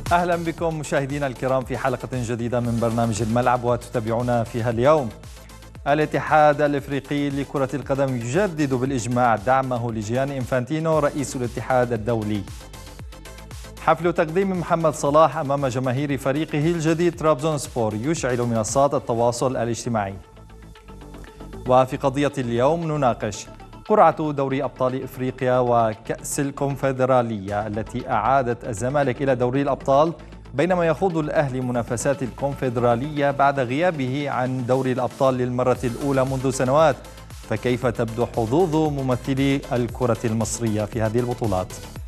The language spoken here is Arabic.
أهلا بكم مشاهدينا الكرام في حلقة جديدة من برنامج الملعب، وتتابعونا فيها اليوم. الاتحاد الإفريقي لكرة القدم يجدد بالإجماع دعمه لجياني إنفانتينو رئيس الاتحاد الدولي. حفل تقديم محمد صلاح أمام جماهير فريقه الجديد ترابزونسبور يشعل منصات التواصل الاجتماعي. وفي قضية اليوم نناقش قرعة دوري أبطال إفريقيا وكأس الكونفدرالية التي أعادت الزمالك إلى دوري الأبطال، بينما يخوض الأهلي منافسات الكونفدرالية بعد غيابه عن دوري الأبطال للمرة الأولى منذ سنوات. فكيف تبدو حظوظ ممثلي الكرة المصرية في هذه البطولات؟